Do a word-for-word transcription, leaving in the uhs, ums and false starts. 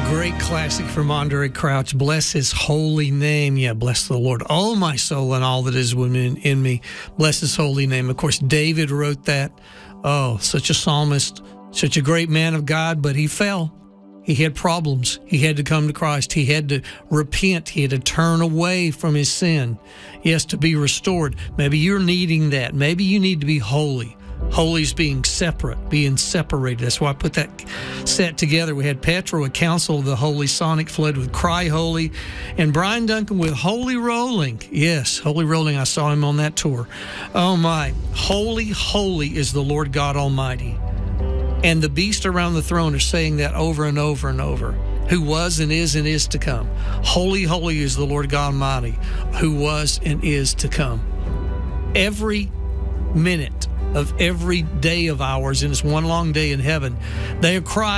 Great classic from Andre Crouch. Bless his holy name. Yeah, bless the Lord, oh my soul, and all that is within in me. Bless his holy name. Of course, David wrote that. Oh, such a psalmist, such a great man of God, but he fell. He had problems. He had to come to Christ. He had to repent. He had to turn away from his sin. Yes, to be restored. Maybe you're needing that. Maybe you need to be holy. Holy is being separate, being separated. That's why I put that set together. We had Petro, a council of the holy. Sonic Flood with Cry Holy. And Brian Duncan with Holy Rolling. Yes, Holy Rolling. I saw him on that tour. Oh my. Holy, holy is the Lord God Almighty. And the beast around the throne are saying that over and over and over. Who was and is and is to come. Holy, holy is the Lord God Almighty, who was and is to come. Every minute of every day of ours in this one long day in heaven, they are crying.